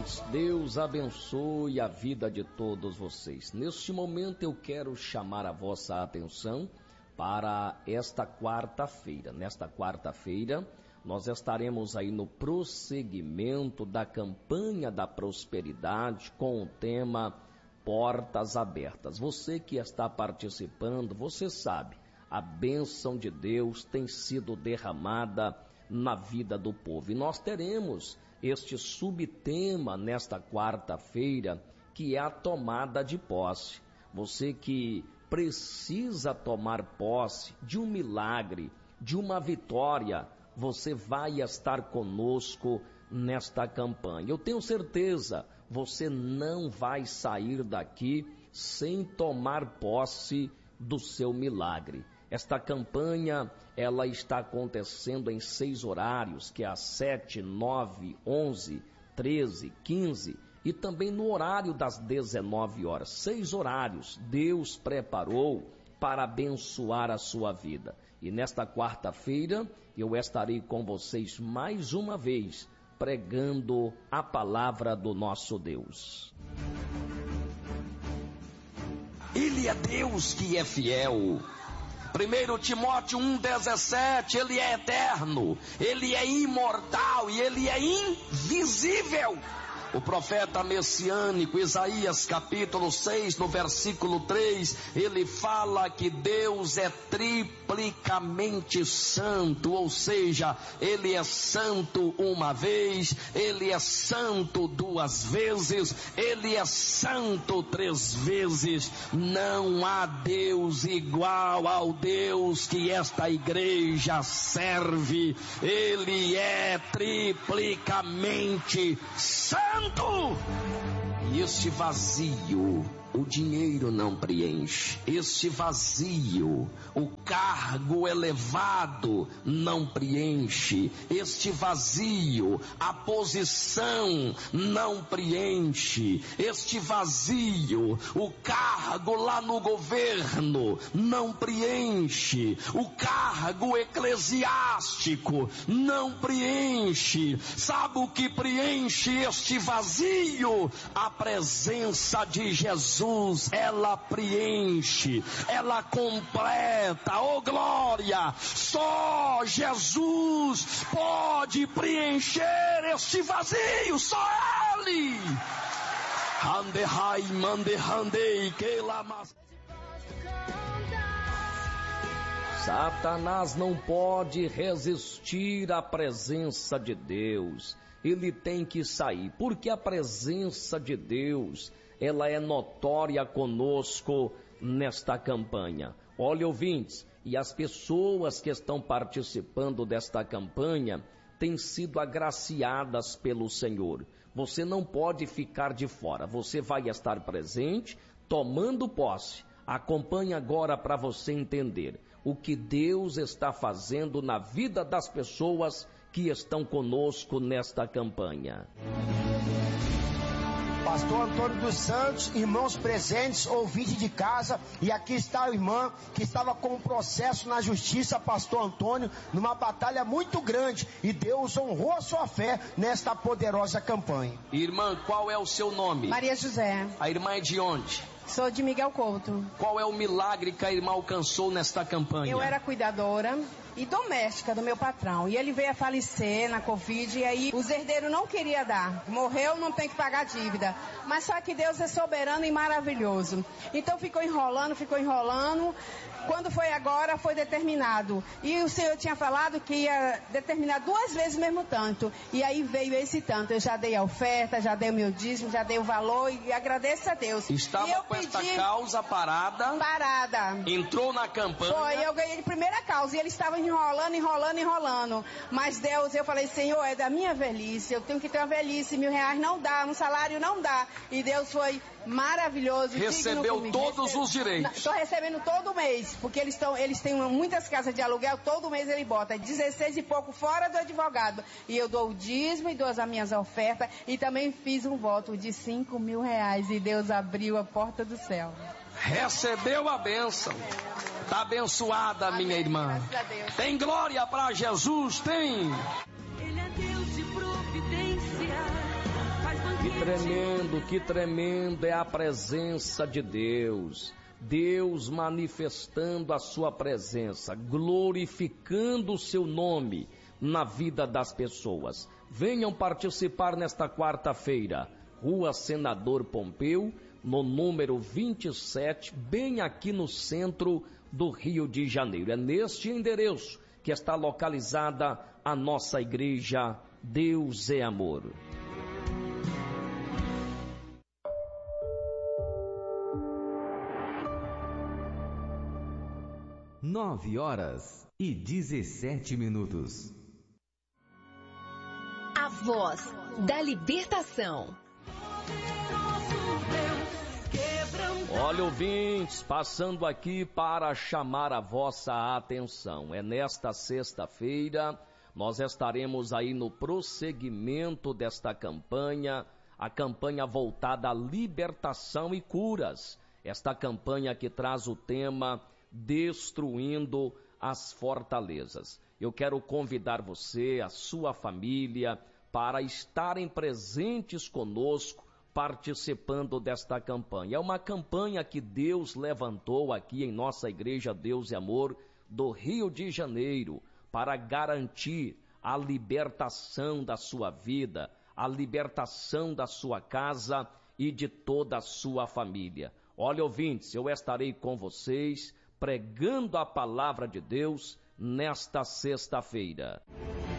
ouvintes, Deus abençoe a vida de todos vocês. Neste momento eu quero chamar a vossa atenção para esta quarta-feira. Nesta quarta-feira nós estaremos aí no prosseguimento da campanha da prosperidade com o tema Portas Abertas. Você que está participando, você sabe, a bênção de Deus tem sido derramada na vida do povo. E nós teremos este subtema nesta quarta-feira, que é a tomada de posse. Você que precisa tomar posse de um milagre, de uma vitória, você vai estar conosco nesta campanha. Eu tenho certeza, você não vai sair daqui sem tomar posse do seu milagre. Esta campanha, ela está acontecendo em 6 horários, que é às 7, 9, 11, 13, 15 e também no horário das 19 horas. 6 horários Deus preparou para abençoar a sua vida. E nesta quarta-feira eu estarei com vocês mais uma vez, pregando a palavra do nosso Deus. Ele é Deus que é fiel. 1 Timóteo 1,17, Ele é eterno, Ele é imortal e Ele é invisível. O profeta messiânico Isaías capítulo 6, no versículo 3, ele fala que Deus é triplicamente santo, ou seja, Ele é santo uma vez, Ele é santo 2 vezes, Ele é santo 3 vezes. Não há Deus igual ao Deus que esta igreja serve. Ele é triplicamente santo. E este vazio, o dinheiro não preenche. Este vazio, o cargo elevado não preenche. Este vazio, a posição não preenche. Este vazio, o cargo lá no governo não preenche. O cargo eclesiástico não preenche. Sabe o que preenche este vazio? A presença de Jesus, ela preenche, ela completa. Oh glória, só Jesus pode preencher este vazio, só Ele. Satanás não pode resistir à presença de Deus. Ele tem que sair, porque a presença de Deus, ela é notória conosco nesta campanha. Olha, ouvintes, e as pessoas que estão participando desta campanha têm sido agraciadas pelo Senhor. Você não pode ficar de fora, você vai estar presente, tomando posse. Acompanhe agora para você entender o que Deus está fazendo na vida das pessoas que estão conosco nesta campanha. Pastor Antônio dos Santos, irmãos presentes, ouvinte de casa, e aqui está a irmã que estava com um processo na justiça, pastor Antônio, numa batalha muito grande, e Deus honrou a sua fé nesta poderosa campanha. Irmã, qual é o seu nome? Maria José. A irmã é de onde? Sou de Miguel Couto. Qual é o milagre que a irmã alcançou nesta campanha? Eu era cuidadora e doméstica do meu patrão. E ele veio a falecer na Covid, e aí os herdeiros não queriam dar. Morreu, não tem que pagar dívida. Mas só que Deus é soberano e maravilhoso. Então ficou enrolando. Quando foi agora, foi determinado. E o Senhor tinha falado que ia determinar 2 vezes o mesmo tanto. E aí veio esse tanto. Eu já dei a oferta, já dei o meu dízimo, já dei o valor e agradeço a Deus. Estava com esta causa parada. Entrou na campanha. Foi, eu ganhei de primeira causa. E ele estava enrolando. Mas Deus, eu falei, Senhor, é da minha velhice. Eu tenho que ter uma velhice. R$1.000 não dá, um salário não dá. E Deus foi maravilhoso. Recebeu todos os direitos. Estou recebendo todo mês. Porque eles têm muitas casas de aluguel, todo mês ele bota 16 e pouco fora do advogado. E eu dou o dízimo e dou as minhas ofertas. E também fiz um voto de R$5.000. E Deus abriu a porta do céu. Recebeu a bênção. Está abençoada, amém, minha irmã. Tem glória para Jesus, tem. Ele é Deus de providência. Faz Que tremendo é a presença de Deus. Deus manifestando a sua presença, glorificando o seu nome na vida das pessoas. Venham participar nesta quarta-feira, Rua Senador Pompeu, no número 27, bem aqui no centro do Rio de Janeiro. É neste endereço que está localizada a nossa igreja Deus é Amor. Nove horas e 17 minutos. A voz da libertação. Olha, ouvintes, passando aqui para chamar a vossa atenção. É nesta sexta-feira, nós estaremos aí no prosseguimento desta campanha, a campanha voltada à libertação e curas. Esta campanha que traz o tema Destruindo as Fortalezas. Eu quero convidar você, a sua família, para estarem presentes conosco, participando desta campanha. É uma campanha que Deus levantou aqui em nossa igreja Deus e Amor do Rio de Janeiro, para garantir a libertação da sua vida, a libertação da sua casa e de toda a sua família. Olha, ouvintes, eu estarei com vocês pregando a palavra de Deus nesta sexta-feira.